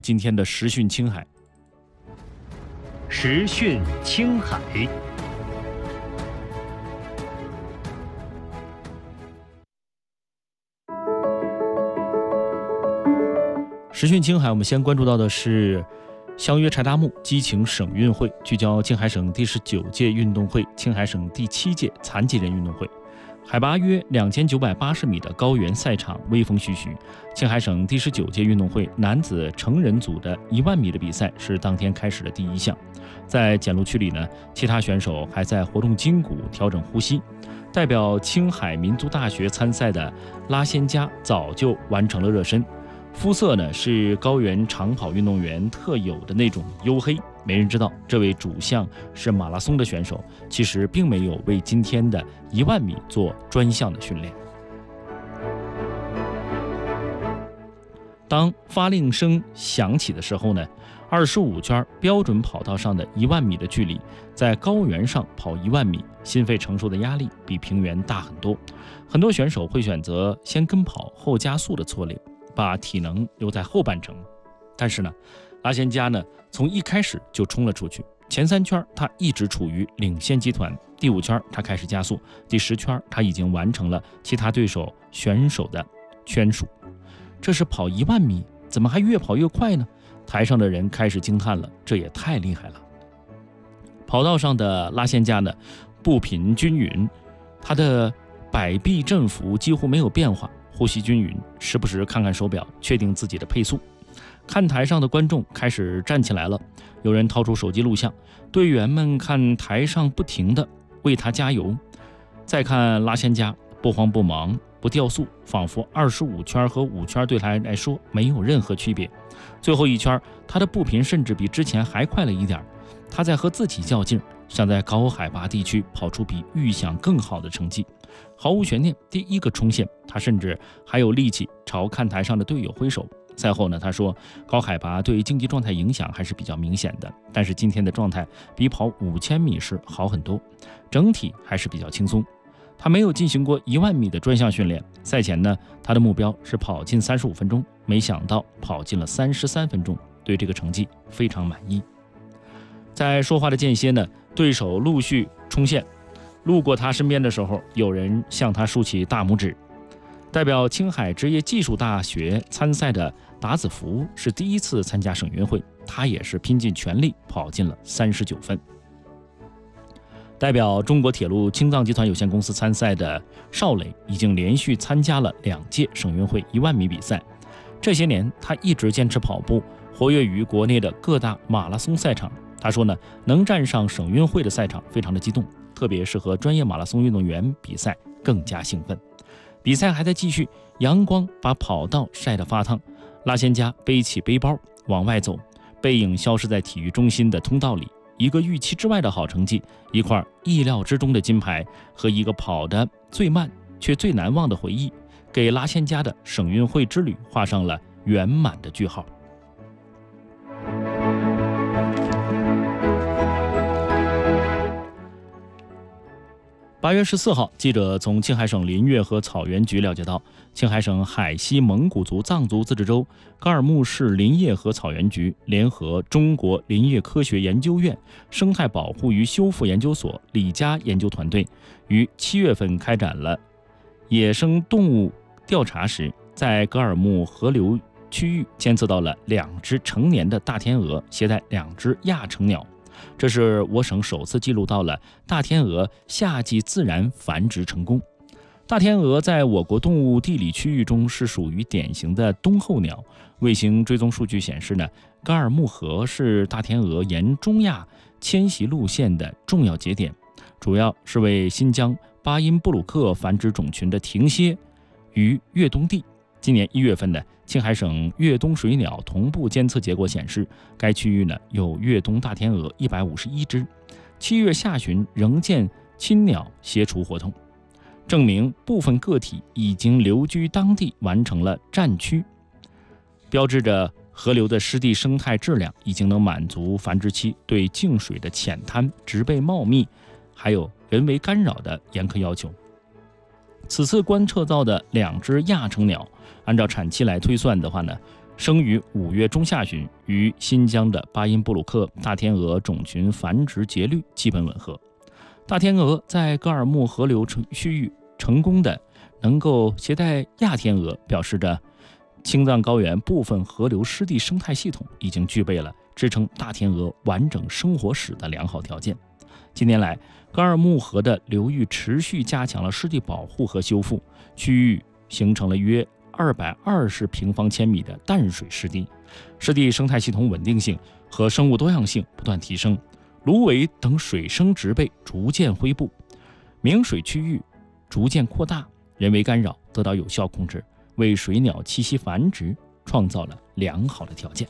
今天的时讯青海。 时讯青海。 时讯青海，我们先关注到的是相约柴达木激情省运会，聚焦青海省第19届运动会、青海省第7届残疾人运动会。海拔约2980米的高原赛场微风徐徐。青海省第19届运动会男子成人组的10000米的比赛是当天开始的第一项。在检录区里呢，其他选手还在活动筋骨、调整呼吸。代表青海民族大学参赛的拉先佳早就完成了热身。肤色呢是高原长跑运动员特有的那种黝黑，没人知道这位主项是马拉松的选手，其实并没有为今天的10000米做专项的训练。当发令声响起的时候呢，25圈标准跑道上的10000米的距离，在高原上跑10000米，心肺承受的压力比平原大很多。很多选手会选择先跟跑后加速的策略，把体能留在后半程。但是呢，拉先佳呢从一开始就冲了出去，前3圈他一直处于领先集团，第5圈他开始加速，第10圈他已经完成了其他对手选手的圈数。这是跑10000米，怎么还越跑越快呢？台上的人开始惊叹了，这也太厉害了。跑道上的拉先佳呢步频均匀，他的摆臂振幅几乎没有变化，呼吸均匀，时不时看看手表，确定自己的配速。看台上的观众开始站起来了，有人掏出手机录像，队员们看台上不停地为他加油。再看拉先佳，不慌不忙，不掉速，仿佛25圈和5圈对他来说没有任何区别。最后1圈，他的步频甚至比之前还快了一点。他在和自己较劲，想在高海拔地区跑出比预想更好的成绩。毫无悬念，第1个冲线，他甚至还有力气朝看台上的队友挥手。赛后呢，他说高海拔对竞技状态影响还是比较明显的，但是今天的状态比跑5000米时好很多，整体还是比较轻松。他没有进行过10000米的专项训练，赛前呢，他的目标是跑进35分钟，没想到跑进了33分钟，对这个成绩非常满意。在说话的间歇呢，对手陆续冲线，路过他身边的时候，有人向他竖起大拇指。代表青海职业技术大学参赛的达子福是第1次参加省运会，他也是拼尽全力跑进了39分。代表中国铁路青藏集团有限公司参赛的邵磊已经连续参加了2届省运会10000米比赛，这些年他一直坚持跑步，活跃于国内的各大马拉松赛场。他说呢，能站上省运会的赛场非常的激动，特别是和专业马拉松运动员比赛更加兴奋。比赛还在继续，阳光把跑道晒得发烫，拉先佳背起背包往外走，背影消失在体育中心的通道里。一个预期之外的好成绩，一块意料之中的金牌，和一个跑得最慢却最难忘的回忆，给拉先佳的省运会之旅画上了圆满的句号。8月14号，记者从青海省林业和草原局了解到，青海省海西蒙古族藏族自治州噶尔木市林业和草原局联合中国林业科学研究院生态保护与修复研究所李家研究团队，于7月份开展了野生动物调查时，在噶尔木河流区域监测到了2只成年的大天鹅携带2只亚成鸟。这是我省首次记录到了大天鹅夏季自然繁殖成功。大天鹅在我国动物地理区域中是属于典型的冬候鸟。卫星追踪数据显示呢，噶尔木河是大天鹅沿中亚迁徙路线的重要节点，主要是为新疆巴音布鲁克繁殖种群的停歇于越冬地。今年1月份呢，青海省越冬水鸟同步监测结果显示，该区域呢有越冬大天鹅151只，7月下旬仍见亲鸟携雏活动，证明部分个体已经留居当地，完成了战区，标志着河流的湿地生态质量已经能满足繁殖期对静水的浅滩、植被茂密，还有人为干扰的严苛要求。此次观测到的2只亚成鸟，按照产期来推算的话呢， 生于5月中下旬，与新疆的巴音布鲁克大天鹅种群繁殖节律基本吻合。大天鹅在格尔木河流区域成功的能够携带亚天鹅，表示着青藏高原部分河流湿地生态系统已经具备了支撑大天鹅完整生活史的良好条件。近年来，格尔木河的流域持续加强了湿地保护和修复，区域形成了约220平方千米的淡水湿地，湿地生态系统稳定性和生物多样性不断提升，芦苇等水生植被逐渐恢复，明水区域逐渐扩大，人为干扰得到有效控制，为水鸟栖息繁殖创造了良好的条件。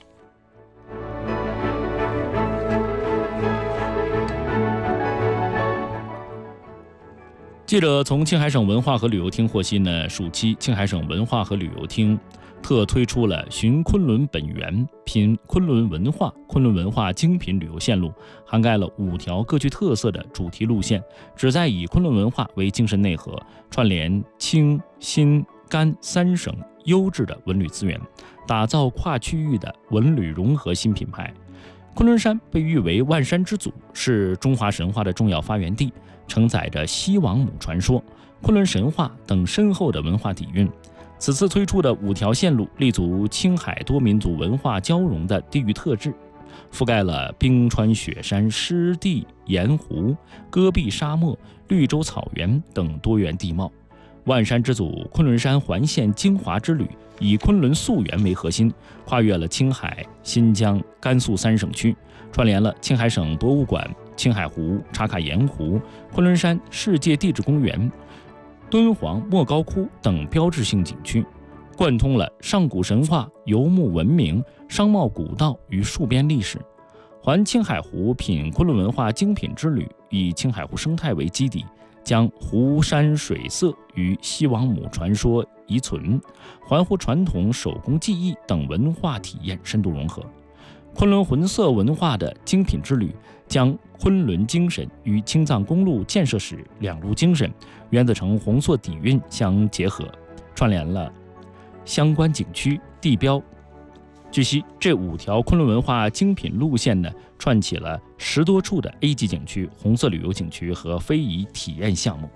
记者从青海省文化和旅游厅获悉呢，暑期青海省文化和旅游厅特推出了寻昆仑本源、品昆仑文化精品旅游线路，涵盖了5条各具特色的主题路线，旨在以昆仑文化为精神内核，串联青、新、甘3省优质的文旅资源，打造跨区域的文旅融合新品牌。昆仑山被誉为万山之祖，是中华神话的重要发源地，承载着西王母传说、昆仑神话等深厚的文化底蕴。此次推出的5条线路立足青海多民族文化交融的地域特质，覆盖了冰川雪山、湿地盐湖、戈壁沙漠、绿洲草原等多元地貌。万山之祖昆仑山环线精华之旅以昆仑溯源为核心，跨越了青海、新疆、甘肃3省区，串联了青海省博物馆、青海湖、茶卡盐湖、昆仑山世界地质公园、敦煌莫高窟等标志性景区，贯通了上古神话、游牧文明、商贸古道与戍边历史。环青海湖品昆仑文化精品之旅以青海湖生态为基底，将湖山水色与西王母传说遗存、环湖传统手工技艺等文化体验深度融合。昆仑浑色文化的精品之旅将昆仑精神与青藏公路建设史两路精神、原子城红色底蕴相结合，串联了相关景区地标。据悉，这5条昆仑文化精品路线呢，串起了10多处的 A 级景区、红色旅游景区和非遗体验项目。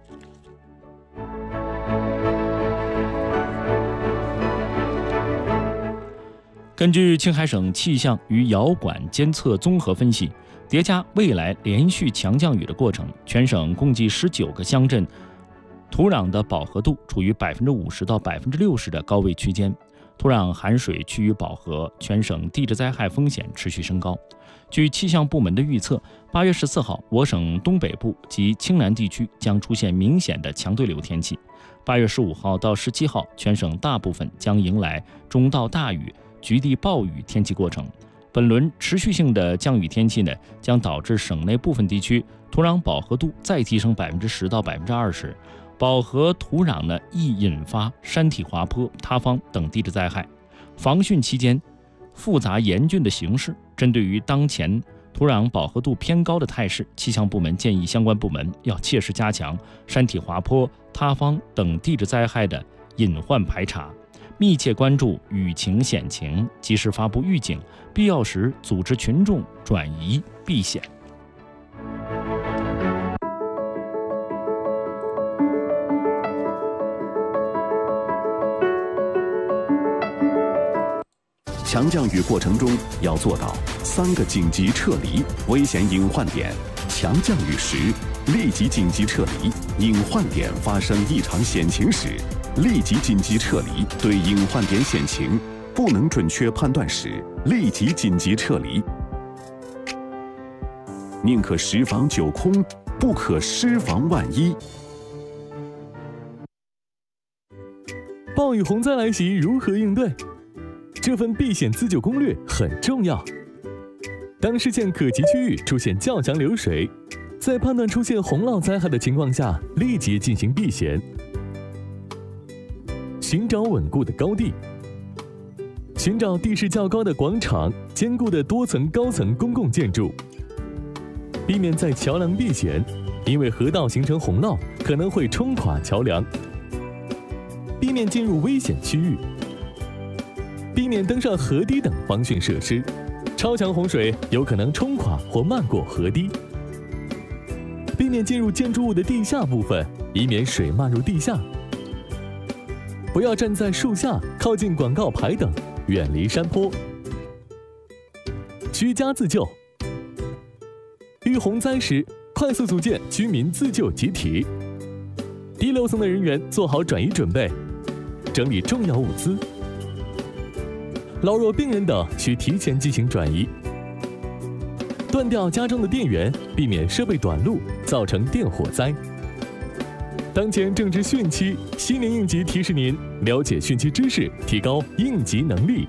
根据青海省气象与遥感监测综合分析，叠加未来连续强降雨的过程，全省共计19个乡镇土壤的饱和度处于50%到60%的高位区间，土壤含水趋于饱和，全省地质灾害风险持续升高。据气象部门的预测，8月14号，我省东北部及青南地区将出现明显的强对流天气。8月15号到17号，全省大部分将迎来中到大雨、局地暴雨天气过程。本轮持续性的降雨天气呢，将导致省内部分地区土壤饱和度再提升10%到20%。饱和土壤呢，易引发山体滑坡、塌方等地质灾害。防汛期间复杂严峻的形势，针对于当前土壤饱和度偏高的态势，气象部门建议相关部门要切实加强山体滑坡、塌方等地质灾害的隐患排查，密切关注雨情险情，及时发布预警，必要时组织群众转移避险。 强降雨过程中要做到3个紧急撤离危险隐患点：强降雨时立即紧急撤离，隐患点发生异常险情时立即紧急撤离，对隐患点险情不能准确判断时立即紧急撤离。宁可10防9空，不可失防万一。 暴雨洪灾来袭，如何应对？这份避险自救攻略很重要。当事件可及区域出现较强流水，在判断出现洪涝灾害的情况下，立即进行避险。寻找稳固的高地，寻找地势较高的广场、坚固的多层高层公共建筑，避免在桥梁避险，因为河道形成洪涝可能会冲垮桥梁。避免进入危险区域。 避免登上河堤等防汛设施。超强洪水有可能冲垮或漫过河堤。避免进入建筑物的地下部分，以免水漫入地下。不要站在树下、靠近广告牌等，远离山坡。居家自救。遇洪灾时，快速组建居民自救集体。低楼层的人员做好转移准备，整理重要物资。老弱病人等需提前进行转移。断掉家中的电源，避免设备短路，造成电火灾。当前正值汛期，新年应急提示您了解汛期知识，提高应急能力。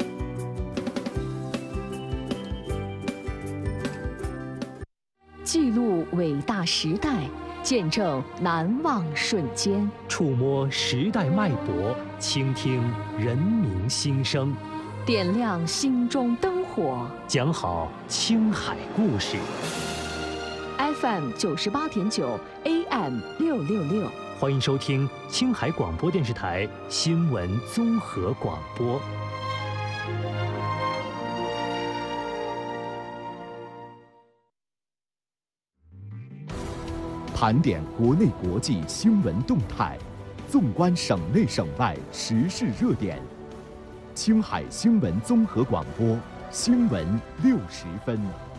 记录伟大时代，见证难忘瞬间， 触摸时代脉搏，倾听人民心声， 点亮心中灯火， 讲好青海故事。 FM 98.9 AM 666， 欢迎收听青海广播电视台新闻综合广播。 盘点国内国际新闻动态，纵观省内省外时事热点。青海新闻综合广播，新闻60分。